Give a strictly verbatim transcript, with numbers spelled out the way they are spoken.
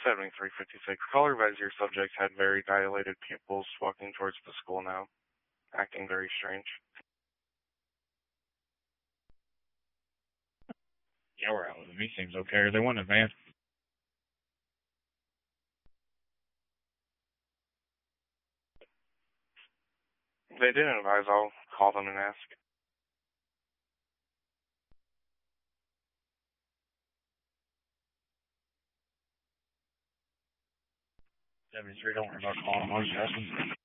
seventy-three fifty-six. Caller advised your subject had very dilated pupils walking towards the school now, acting very strange. Yeah, we're out with him. He seems okay. Are they one advance? They didn't advise. I'll call them and ask. seventy-three, don't worry about calling him. I'll just ask him.